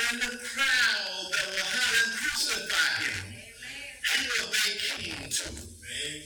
and the crowd that will have him crucify him, he will make king too.